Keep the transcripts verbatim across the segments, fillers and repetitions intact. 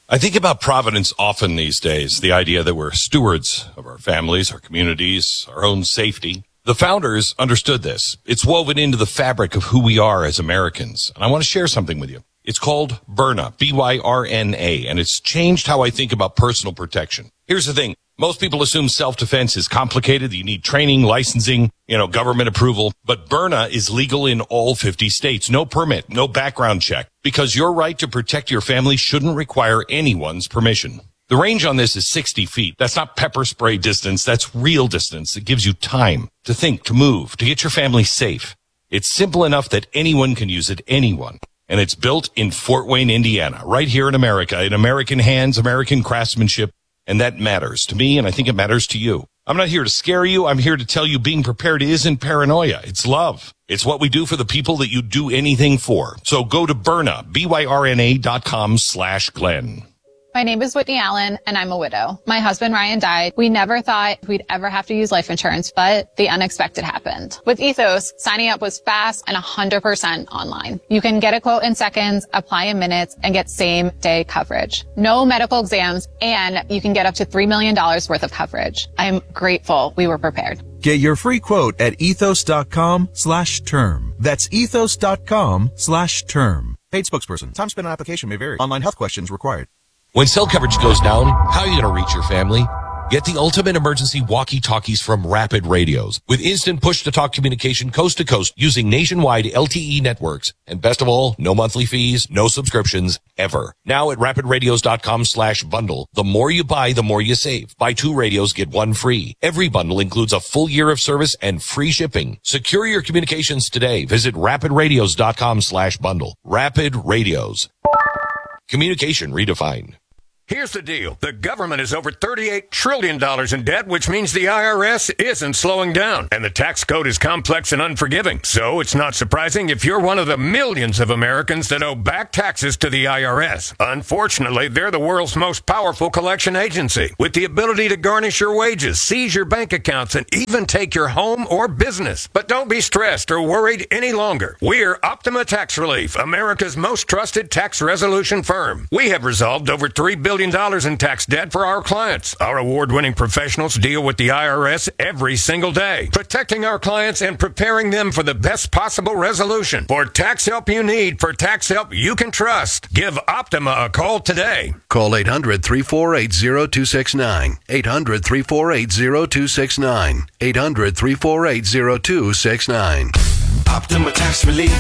I think about Providence often these days, the idea that we're stewards of our families, our communities, our own safety. The founders understood this. It's woven into the fabric of who we are as Americans. And I want to share something with you. It's called Byrna, B Y R N A, and it's changed how I think about personal protection. Here's the thing. Most people assume self-defense is complicated. You need training, licensing, you know, government approval. But Byrna is legal in all fifty states. No permit, no background check. Because your right to protect your family shouldn't require anyone's permission. The range on this is sixty feet. That's not pepper spray distance. That's real distance. It gives you time to think, to move, to get your family safe. It's simple enough that anyone can use it, anyone. And it's built in Fort Wayne, Indiana, right here in America, in American hands, American craftsmanship. And that matters to me, and I think it matters to you. I'm not here to scare you. I'm here to tell you being prepared isn't paranoia. It's love. It's what we do for the people that you do anything for. So go to Byrna, B Y R N A dot com slash Glenn. My name is Whitney Allen, and I'm a widow. My husband, Ryan, died. We never thought we'd ever have to use life insurance, but the unexpected happened. With Ethos, signing up was fast and one hundred percent online. You can get a quote in seconds, apply in minutes, and get same-day coverage. No medical exams, and you can get up to three million dollars worth of coverage. I'm grateful we were prepared. Get your free quote at ethos.com slash term. That's ethos.com slash term. Paid spokesperson. Time spent on application may vary. Online health questions required. When cell coverage goes down, how are you going to reach your family? Get the ultimate emergency walkie-talkies from Rapid Radios with instant push-to-talk communication coast to coast using nationwide L T E networks. And best of all, no monthly fees, no subscriptions, ever. Now at rapid radios dot com slash bundle. The more you buy, the more you save. Buy two radios, get one free. Every bundle includes a full year of service and free shipping. Secure your communications today. Visit rapid radios dot com slash bundle. Rapid Radios. Communication redefined. Here's the deal. The government is over thirty-eight trillion dollars in debt, which means the I R S isn't slowing down. And the tax code is complex and unforgiving. So it's not surprising if you're one of the millions of Americans that owe back taxes to the I R S. Unfortunately, they're the world's most powerful collection agency, with the ability to garnish your wages, seize your bank accounts, and even take your home or business. But don't be stressed or worried any longer. We're Optima Tax Relief, America's most trusted tax resolution firm. We have resolved over three billion dollars in tax debt for our clients. Our award-winning professionals deal with the I R S every single day, protecting our clients and preparing them for the best possible resolution. For tax help you need, for tax help you can trust, give Optima a call today. Call eight hundred, three four eight, zero two six nine. eight hundred, three four eight, zero two six nine. eight hundred, three four eight, zero two six nine. Optima Tax Relief.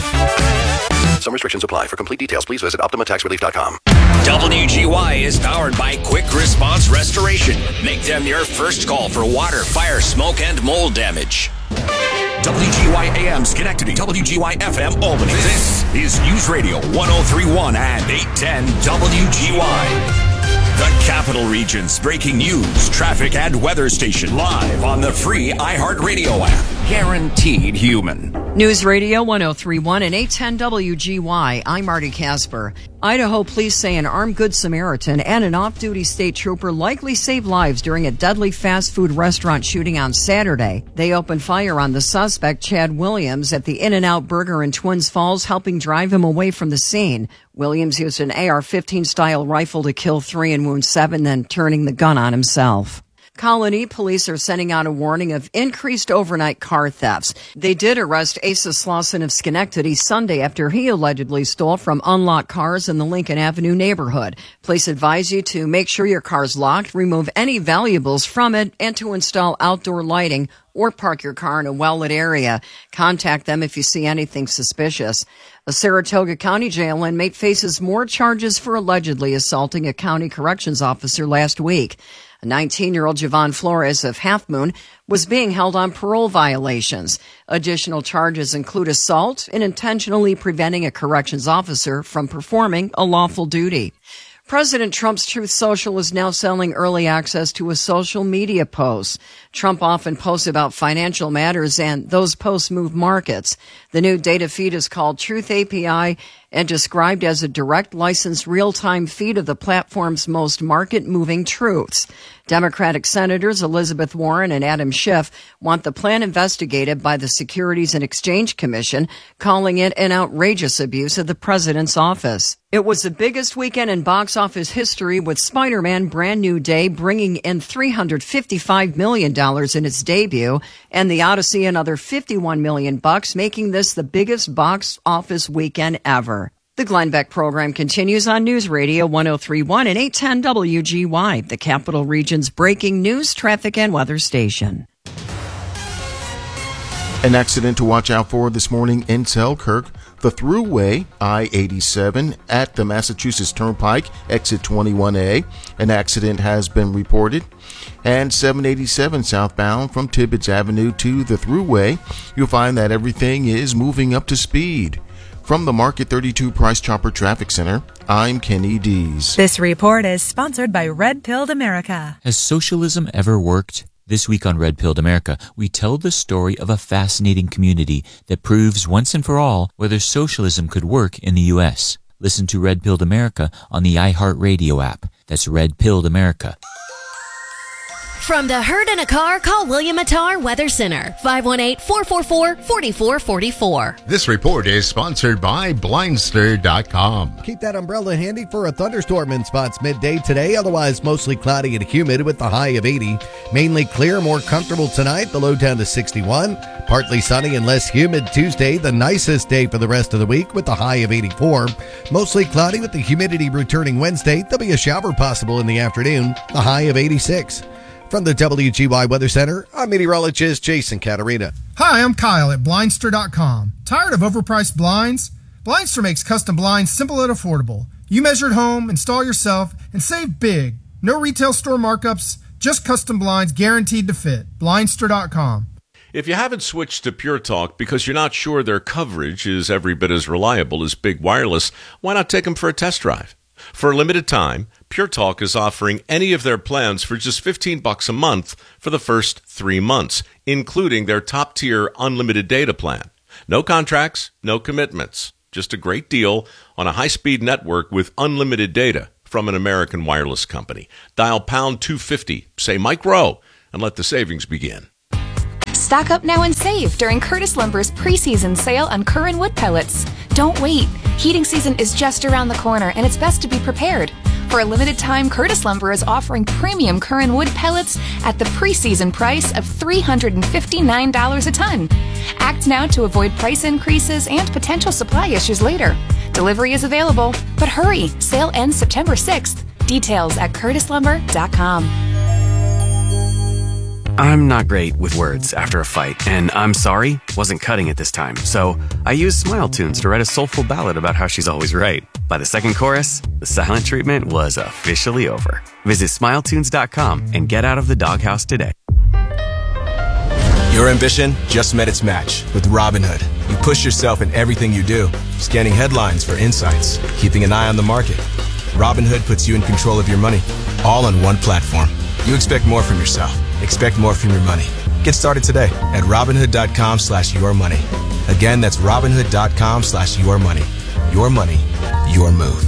Some restrictions apply. For complete details, please visit optima tax relief dot com. W G Y is powered by Quick Response Restoration. Make them your first call for water, fire, smoke, and mold damage. W G Y A M Schenectady, W G Y F M Albany. This is News Radio one oh three point one and eight ten W G Y. The Capital Region's breaking news, traffic, and weather station live on the free iHeartRadio app. Guaranteed human. News Radio one oh three point one and eight ten W G Y. I'm Marty Casper. Idaho police say an armed Good Samaritan and an off-duty state trooper likely saved lives during a deadly fast food restaurant shooting on Saturday. They opened fire on the suspect, Chad Williams, at the In-N-Out Burger in Twins Falls, helping drive him away from the scene. Williams used an A R fifteen style rifle to kill three and wound seven, then turning the gun on himself. Colony police are sending out a warning of increased overnight car thefts. They did arrest Asa Slauson of Schenectady Sunday after he allegedly stole from unlocked cars in the Lincoln Avenue neighborhood. Police advise you to make sure your car's locked, remove any valuables from it, and to install outdoor lighting or park your car in a well-lit area. Contact them if you see anything suspicious. A Saratoga County jail inmate faces more charges for allegedly assaulting a county corrections officer last week. A nineteen-year-old Javon Flores of Half Moon was being held on parole violations. Additional charges include assault and intentionally preventing a corrections officer from performing a lawful duty. President Trump's Truth Social is now selling early access to a social media post. Trump often posts about financial matters, and those posts move markets. The new data feed is called Truth A P I and described as a direct licensed real-time feed of the platform's most market-moving truths. Democratic Senators Elizabeth Warren and Adam Schiff want the plan investigated by the Securities and Exchange Commission, calling it an outrageous abuse of the president's office. It was the biggest weekend in box office history, with Spider-Man Brand New Day bringing in three hundred fifty-five million dollars in its debut, and The Odyssey another fifty-one million dollars bucks, making this the biggest box office weekend ever. The Glenn Beck program continues on News Radio one oh three point one and eight ten W G Y, the Capital Region's breaking news, traffic, and weather station. An accident to watch out for this morning in Selkirk. The Thruway, I eighty-seven, at the Massachusetts Turnpike, exit twenty-one A. An accident has been reported. And seven eighty-seven southbound from Tibbetts Avenue to the Thruway, you'll find that everything is moving up to speed. From the Market thirty-two Price Chopper Traffic Center, I'm Kenny Dees. This report is sponsored by Red Pilled America. Has socialism ever worked? This week on Red Pilled America, we tell the story of a fascinating community that proves once and for all whether socialism could work in the U S. Listen to Red Pilled America on the iHeartRadio app. That's Red Pilled America. From the herd in a car, call William Attar Weather Center, five one eight, four four four, four four four four. This report is sponsored by Blindster dot com. Keep that umbrella handy for a thunderstorm in spots midday today. Otherwise, mostly cloudy and humid with the high of eighty. Mainly clear, more comfortable tonight. The low down to sixty-one. Partly sunny and less humid Tuesday, the nicest day for the rest of the week with the high of eighty-four. Mostly cloudy with the humidity returning Wednesday. There'll be a shower possible in the afternoon. The high of eighty-six. From the W G Y Weather Center, I'm meteorologist Jason Caterina. Hi, I'm Kyle at Blindster dot com. Tired of overpriced blinds? Blindster makes custom blinds simple and affordable. You measure at home, install yourself, and save big. No retail store markups, just custom blinds guaranteed to fit. Blindster dot com. If you haven't switched to Pure Talk because you're not sure their coverage is every bit as reliable as Big Wireless, why not take them for a test drive? For a limited time, Pure Talk is offering any of their plans for just fifteen bucks a month for the first three months, including their top-tier unlimited data plan. No contracts, no commitments. Just a great deal on a high-speed network with unlimited data from an American wireless company. Dial pound two fifty, say Mike Rowe, and let the savings begin. Stock up now and save during Curtis Lumber's preseason sale on Curran wood pellets. Don't wait. Heating season is just around the corner, and it's best to be prepared. For a limited time, Curtis Lumber is offering premium Curran wood pellets at the preseason price of three hundred fifty-nine dollars a ton. Act now to avoid price increases and potential supply issues later. Delivery is available, but hurry. Sale ends September sixth. Details at curtis lumber dot com. I'm not great with words after a fight, and I'm sorry wasn't cutting it this time. So I used Smile Tunes to write a soulful ballad about how she's always right. By the second chorus, the silent treatment was officially over. Visit smile tunes dot com and get out of the doghouse today. Your ambition just met its match with Robinhood. You push yourself in everything you do, scanning headlines for insights, keeping an eye on the market. Robinhood puts you in control of your money, all on one platform. You expect more from yourself. Expect more from your money. Get started today at Robinhood dot com slash your money. Again, that's Robinhood dot com slash your money. Your money, your move.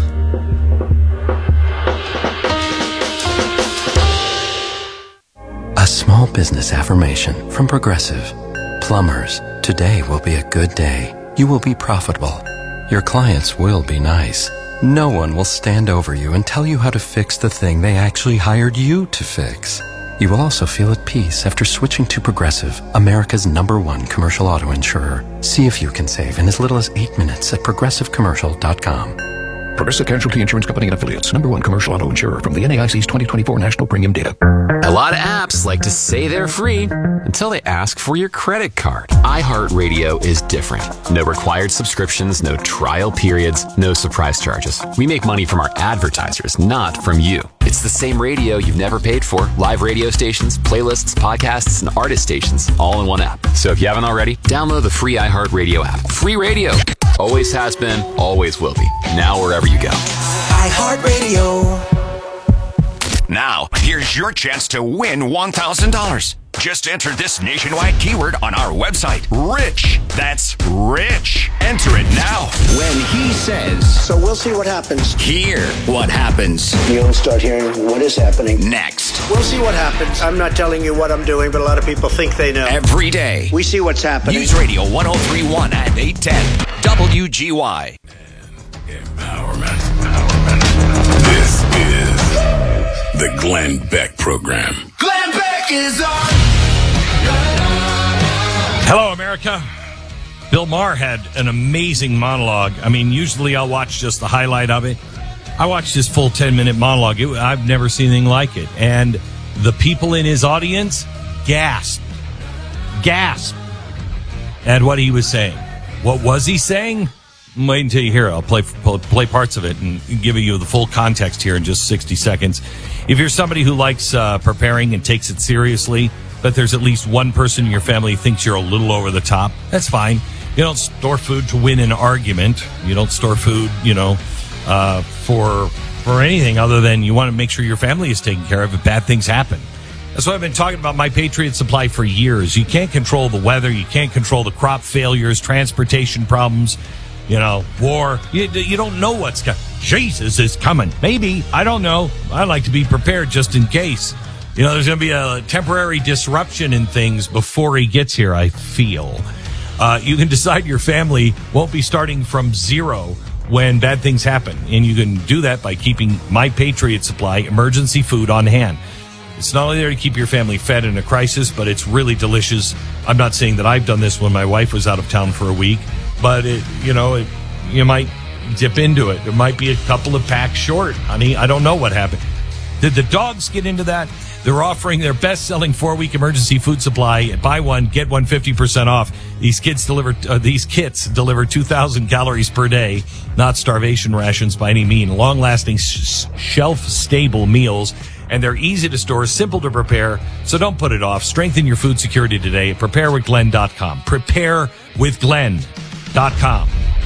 A small business affirmation from Progressive. Plumbers, today will be a good day. You will be profitable. Your clients will be nice. No one will stand over you and tell you how to fix the thing they actually hired you to fix. You will also feel at peace after switching to Progressive, America's number one commercial auto insurer. See if you can save in as little as eight minutes at progressive commercial dot com. Progressive Casualty Insurance Company and Affiliates. Number one commercial auto insurer from the N A I C's twenty twenty-four National Premium Data. A lot of apps like to say they're free until they ask for your credit card. iHeartRadio is different. No required subscriptions, no trial periods, no surprise charges. We make money from our advertisers, not from you. It's the same radio you've never paid for. Live radio stations, playlists, podcasts, and artist stations all in one app. So if you haven't already, download the free iHeartRadio app. Free radio. Always has been, always will be. Now wherever you go. iHeartRadio. Now, here's your chance to win one thousand dollars. Just enter this nationwide keyword on our website, RICH. That's RICH. Enter it now. When he says... So we'll see what happens. Hear what happens. You'll start hearing what is happening. Next. We'll see what happens. I'm not telling you what I'm doing, but a lot of people think they know. Every day. We see what's happening. News Radio one oh three point one and eight ten. W G Y. Empowerment. Empowerment. This is the Glenn Beck Program. Glenn Beck is on. Hello, America. Bill Maher had an amazing monologue. I mean, usually I'll watch just the highlight of it. I watched his full ten-minute monologue. It, I've never seen anything like it. And the people in his audience gasped. Gasped at what he was saying. What was he saying? Wait until you hear it. I'll play, play parts of it and give you the full context here in just sixty seconds. If you're somebody who likes uh, preparing and takes it seriously, but there's at least one person in your family who thinks you're a little over the top, that's fine. You don't store food to win an argument. You don't store food, you know, uh, for for anything other than you want to make sure your family is taken care of if bad things happen. That's why I've been talking about My Patriot Supply for years. You can't control the weather. You can't control the crop failures, transportation problems, you know, war. You, you don't know what's coming. Jesus is coming. Maybe. I don't know. I like to be prepared just in case. You know, there's going to be a temporary disruption in things before he gets here, I feel. Uh, you can decide your family won't be starting from zero when bad things happen. And you can do that by keeping My Patriot Supply emergency food on hand. It's not only there to keep your family fed in a crisis, but it's really delicious. I'm not saying that I've done this when my wife was out of town for a week, but, it, you know, it, you might dip into it. There might be a couple of packs short, honey. I don't know what happened. Did the dogs get into that? They're offering their best-selling four-week emergency food supply. Buy one, get one fifty percent off. These kids deliver. Uh, these kits deliver two thousand calories per day. Not starvation rations by any means. Long-lasting, sh- shelf-stable meals, and they're easy to store, simple to prepare. So don't put it off. Strengthen your food security today at prepare with glenn dot com. prepare with glenn dot com.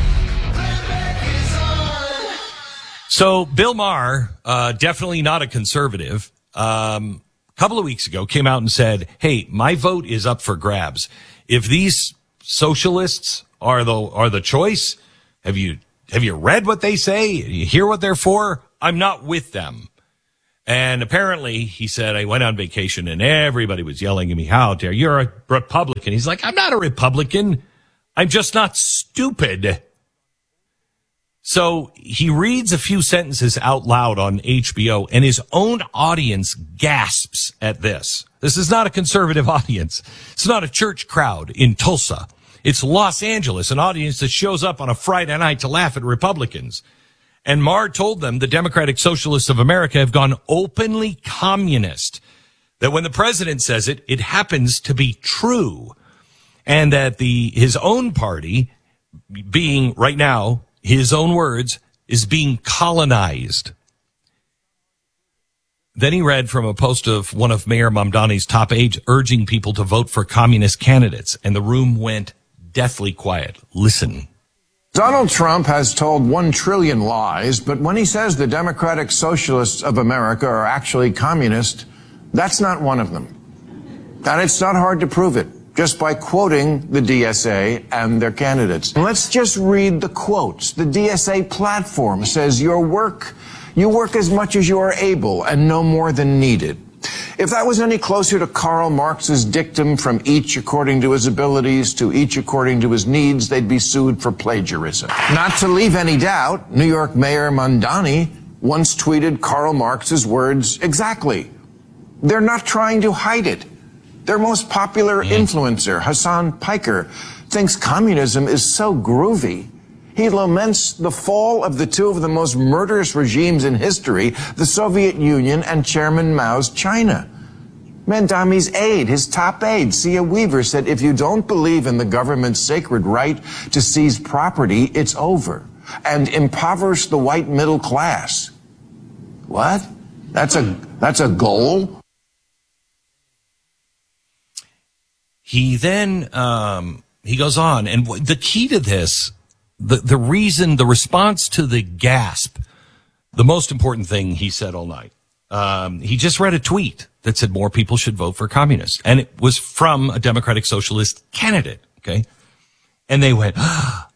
So Bill Maher, uh, definitely not a conservative. Um, a couple of weeks ago came out and said, hey, my vote is up for grabs. If these socialists are the, are the choice, have you, have you read what they say? You hear what they're for? I'm not with them. And apparently he said, I went on vacation and everybody was yelling at me, how dare you're a Republican. He's like, I'm not a Republican. I'm just not stupid. So he reads a few sentences out loud on H B O, and his own audience gasps at this. This is not a conservative audience. It's not a church crowd in Tulsa. It's Los Angeles, an audience that shows up on a Friday night to laugh at Republicans. And Maher told them the Democratic Socialists of America have gone openly communist. That when the president says it, it happens to be true. And that the his own party, being right now, his own words, is being colonized. Then he read from a post of one of Mayor Mamdani's top aides urging people to vote for communist candidates, and the room went deathly quiet. Listen. Donald Trump has told one trillion lies, but when he says the Democratic Socialists of America are actually communist, that's not one of them. And it's not hard to prove it, just by quoting the D S A and their candidates. Let's just read the quotes. The D S A platform says your work, you work as much as you are able and no more than needed. If that was any closer to Karl Marx's dictum, from each according to his abilities to each according to his needs, they'd be sued for plagiarism. Not to leave any doubt, New York Mayor Mamdani once tweeted Karl Marx's words exactly. They're not trying to hide it. Their most popular influencer, Hassan Piker, thinks communism is so groovy. He laments the fall of the two of the most murderous regimes in history, the Soviet Union and Chairman Mao's China. Mamdani's aide, his top aide, Sia Weaver, said, if you don't believe in the government's sacred right to seize property, it's over, and impoverish the white middle class. What? That's a, that's a goal? He then, um, he goes on, and the key to this, the, the reason, the response to the gasp, the most important thing he said all night, Um, he just read a tweet that said more people should vote for communists. And it was from a Democratic Socialist candidate, okay? And they went, ah.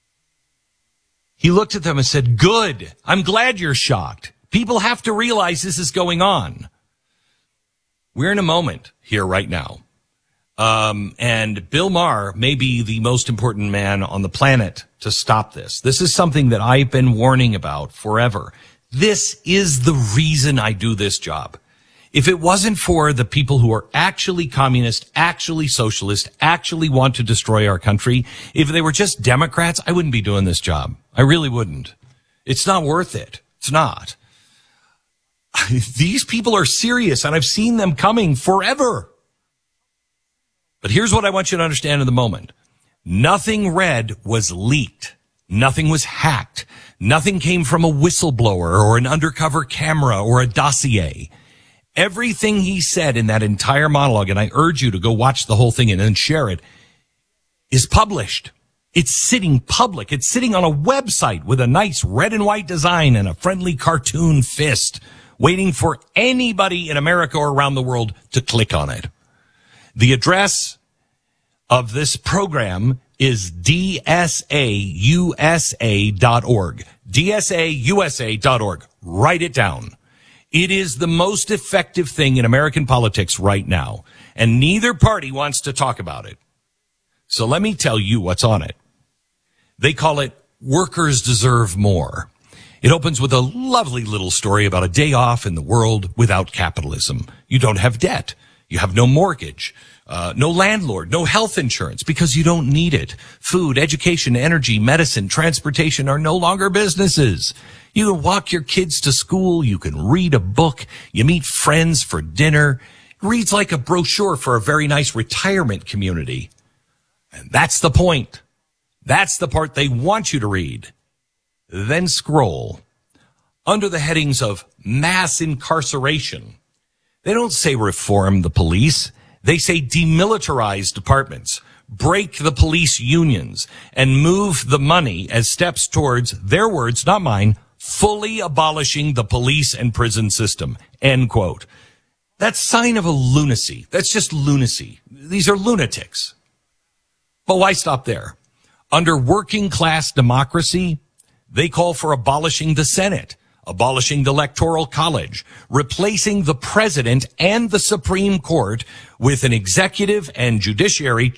He looked at them and said, good. I'm glad you're shocked. People have to realize this is going on. We're in a moment here right now. Um, and Bill Maher may be the most important man on the planet to stop this. This is something that I've been warning about forever. This is the reason I do this job. If it wasn't for the people who are actually communist, actually socialist, actually want to destroy our country, if they were just Democrats, I wouldn't be doing this job. I really wouldn't. It's not worth it. It's not. These people are serious, and I've seen them coming forever. But here's what I want you to understand in the moment. Nothing read was leaked. Nothing was hacked. Nothing came from a whistleblower or an undercover camera or a dossier. Everything he said in that entire monologue, and I urge you to go watch the whole thing and then share it, is published. It's sitting public. It's sitting on a website with a nice red and white design and a friendly cartoon fist, waiting for anybody in America or around the world to click on it. The address of this program is D S A U S A dot org. D S A U S A dot org. Write it down. It is the most effective thing in American politics right now, and neither party wants to talk about it. So let me tell you what's on it. They call it Workers Deserve More. It opens with a lovely little story about a day off in the world without capitalism. You don't have debt. You have no mortgage, uh, no landlord, no health insurance because you don't need it. Food, education, energy, medicine, transportation are no longer businesses. You can walk your kids to school. You can read a book. You meet friends for dinner. It reads like a brochure for a very nice retirement community. And that's the point. That's the part they want you to read. Then scroll. Under the headings of mass incarceration, they don't say reform the police. They say demilitarize departments, break the police unions, and move the money as steps towards, their words, not mine, fully abolishing the police and prison system. End quote. That's sign of a lunacy. That's just lunacy. These are lunatics. But why stop there? Under working class democracy, they call for abolishing the Senate, abolishing the Electoral College, replacing the president and the Supreme Court with an executive and judiciary